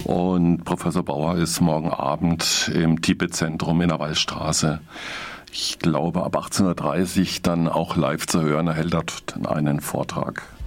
Und Professor Bauer ist morgen Abend im Tibet-Zentrum in der Wallstraße. Ich glaube, ab 18:30 Uhr dann auch live zu hören. Er hält dort einen Vortrag.